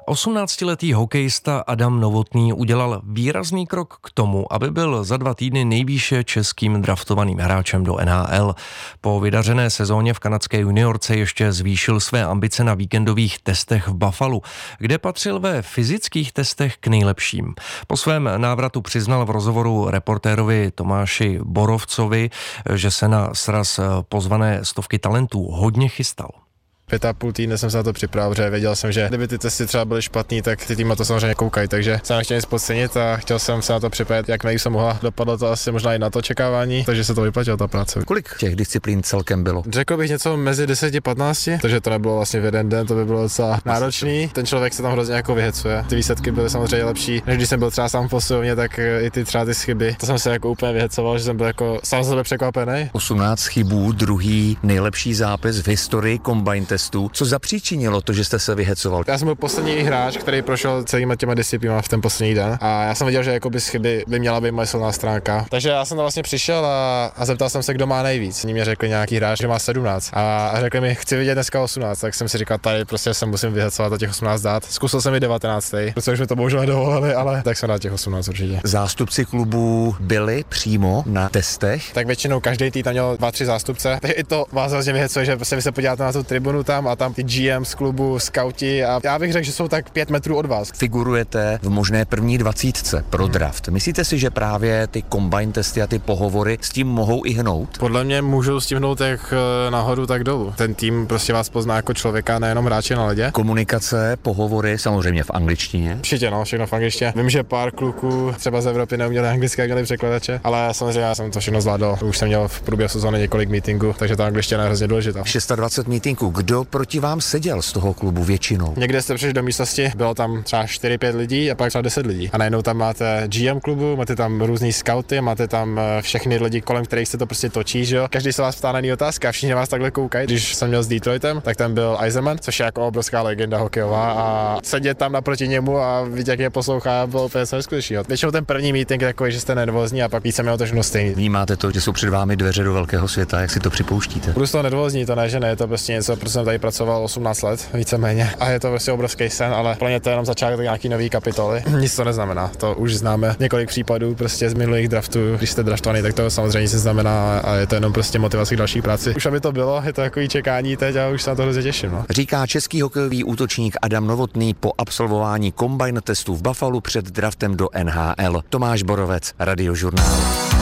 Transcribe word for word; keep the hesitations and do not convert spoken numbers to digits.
osmnáctiletý hokejista Adam Novotný udělal výrazný krok k tomu, aby byl za dva týdny nejvýše českým draftovaným hráčem do N H L. Po vydařené sezóně v kanadské juniorce ještě zvýšil své ambice na víkendových testech v Buffalu, kde patřil ve fyzických testech k nejlepším. Po svém návratu přiznal v rozhovoru reportérovi Tomáši Borovcovi, že se na sraz pozvané stovky talentů hodně chystal. Pět a půl týdne jsem se na to připravil, protože věděl jsem, že kdyby ty testy třeba byly špatný, tak ty týmy to samozřejmě koukají, takže jsem nechtěl nic podcenit a chtěl jsem se na to připravit, jak nejvíc jsem mohla. Dopadlo to asi možná i na to očekávání, takže se to vyplatilo, ta práce. Kolik těch disciplín celkem bylo? Řekl bych něco mezi deset a patnáct, takže to nebylo vlastně v jeden den, to by bylo docela náročný. Ten člověk se tam hrozně jako vyhecuje. Ty výsledky byly samozřejmě lepší, než když jsem byl třeba sám v posilovně, tak i ty třeba ty chyby. To jsem se jako úplně vyhecoval, že jsem byl jako sám sebe překvapený. osmnáct chybů, druhý nejlepší zápis v historii combine testů. Co zapříčinilo to, že jste se vyhecoval? Já jsem byl poslední hráč, který prošel celými těma disciplínami v ten poslední den a já jsem viděl, že jakoby z chyby by měla být moje silná stránka. Takže já jsem tam vlastně přišel a, a zeptal jsem se, kdo má nejvíc. Oni mě řekli nějaký hráč, že má sedmnáct a, a řekli mi, chci vidět dneska osmnáct, tak jsem si říkal, tady prostě se musím vyhecovat a těch osmnáct dát. Zkusil jsem i devatenáct, protože už mi to bohužel nedovolili, ale tak jsem dal těch osmnáct určitě. Zástupci klubů byli přímo na testech? Tak většinou každý tým tam měl dva, tři zástupce. Takže i to vás hrozně vyhecuje, že prostě vy se podíváte na tu tribunu tam a tam ty G M z klubu, skauti a já bych řekl, že jsou tak pět metrů od vás. Figurujete v možné první dvacítce pro draft. Myslíte si, že právě ty combine testy a ty pohovory s tím mohou i hnout? Podle mě můžou s tím hnout jak nahoru, tak dolů. Ten tým prostě vás pozná jako člověka, nejenom hráče na ledě. Komunikace, pohovory, samozřejmě v angličtině. Určitě, no, všechno v angličtině. Vím, že pár kluků třeba z Evropy neuměli anglicky, jak měli překladače, ale samozřejmě já jsem to všechno zvládl. Už jsem měl v průběhu sezóny několik meetingů, takže ta angličtina je hrozně důležitá. dvacet šest meetingů. Kdo proti vám seděl z toho klubu většinou? Někde jste přišli do místnosti, bylo tam třeba čtyři pět lidí a pak třeba deset lidí. A najednou tam máte G M klubu, máte tam různý skauty, máte tam všechny lidi, kolem kterých se to prostě točí, že jo. Každý se vás ptá na jiný otázky a všichni vás takhle koukají. Když jsem měl s Detroitem, tak tam byl Eisenman, což je jako obrovská legenda hokejová a sedět tam naproti němu a vidět, jak je poslouchá, bylo úplně neskutečný. Většinou ten první meeting je takový, že jste nervózní a pak více mělo to všechno stejný. Vnímáte to, že jsou před vámi dveře do velkého světa, jak si to připouštíte? Budu z toho nervózní, to ne, že ne, je to prostě něco, protože jsem tady pracoval osmnáct let, víceméně. A je to prostě obrovský sen, ale plně to je jenom začátek nějaký nový kapitoly. Nic to neznamená. To už známe několik případů prostě z minulých draftů. Když jste draftovaný, tak to samozřejmě nic neznamená a je to jenom prostě motivace k další práci. Už aby to bylo, je to takový čekání teď a už se na to hrozně těším. No. Říká český hokejový útočník Adam Novotný po absolvování combine testů v Buffalu před draftem do N H L. Tomáš Borovec, Radiožurnál.